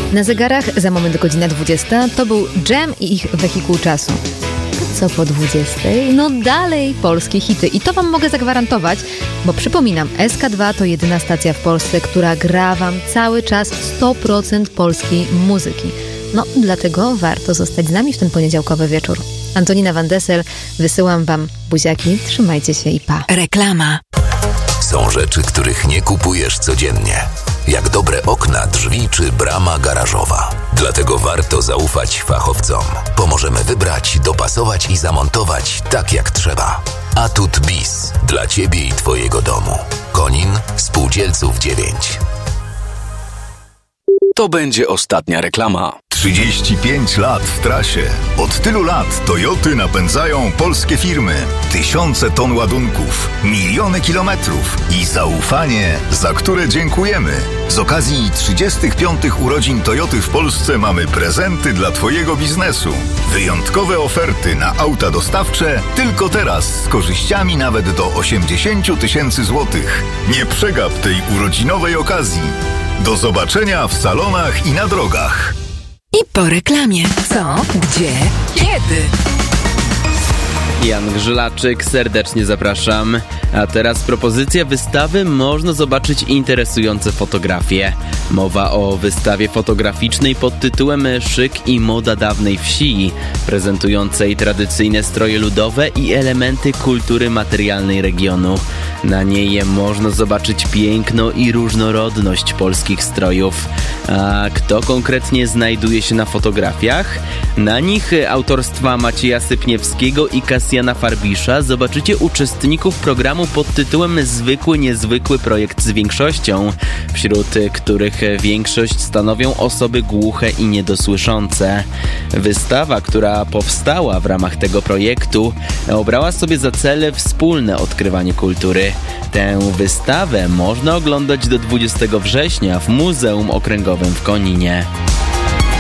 Na zegarach za moment godzina 20. To był Jam i ich wehikuł czasu. Co po 20? No dalej polskie hity. I to wam mogę zagwarantować, bo przypominam, SK2 to jedyna stacja w Polsce, która gra wam cały czas 100% polskiej muzyki. No, dlatego warto zostać z nami w ten poniedziałkowy wieczór. Antonina Van Dessel, wysyłam wam buziaki, trzymajcie się i pa. Reklama. Są rzeczy, których nie kupujesz codziennie. Jak dobre okna, drzwi czy brama garażowa. Dlatego warto zaufać fachowcom. Pomożemy wybrać, dopasować i zamontować tak jak trzeba. Atut Bis. Dla Ciebie i Twojego domu. Konin, Spółdzielców 9. To będzie ostatnia reklama. 35 lat w trasie. Od tylu lat Toyoty napędzają polskie firmy. Tysiące ton ładunków, miliony kilometrów i zaufanie, za które dziękujemy. Z okazji 35 urodzin Toyoty w Polsce mamy prezenty dla Twojego biznesu. Wyjątkowe oferty na auta dostawcze tylko teraz z korzyściami nawet do 80 000 złotych. Nie przegap tej urodzinowej okazji. Do zobaczenia w salonach i na drogach. I po reklamie. Co? Gdzie? Kiedy? Jan Grzylaczyk, serdecznie zapraszam. A teraz propozycja wystawy można zobaczyć interesujące fotografie. Mowa o wystawie fotograficznej pod tytułem Szyk i moda dawnej wsi, prezentującej tradycyjne stroje ludowe i elementy kultury materialnej regionu. Na niej można zobaczyć piękno i różnorodność polskich strojów. A kto konkretnie znajduje się na fotografiach? Na nich autorstwa Macieja Sypniewskiego i Kasjana Farbisza zobaczycie uczestników programu pod tytułem Zwykły, niezwykły projekt z większością, wśród których większość stanowią osoby głuche i niedosłyszące. Wystawa, która powstała w ramach tego projektu, obrała sobie za cel wspólne odkrywanie kultury. Tę wystawę można oglądać do 20 września w Muzeum Okręgowym w Koninie.